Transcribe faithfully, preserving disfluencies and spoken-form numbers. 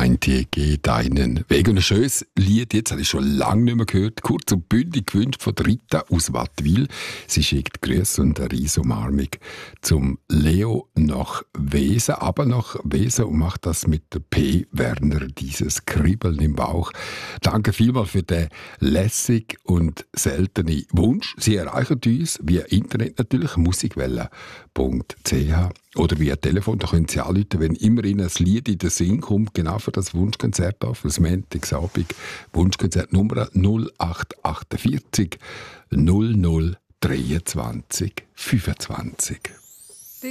neunzig geht einen Weg. Und ein schönes Lied, jetzt habe ich schon lange nicht mehr gehört, kurz und bündig gewünscht von Rita aus Wattwil. Sie schickt Grüße und eine Riesumarmung zum Leo nach Wesen, aber nach Wesen und macht das mit der P. Werner, dieses Kribbeln im Bauch. Danke vielmals für den lässig und seltenen Wunsch. Sie erreichen uns via Internet natürlich, musikwelle punkt c h oder via Telefon. Da können Sie anrufen, wenn immer Ihnen ein Lied in den Sinn kommt, genau für das Wunschkonzert auf, das Montagsabend. Wunschkonzert Nummer null acht vier acht null null drei zwei fünfundzwanzig.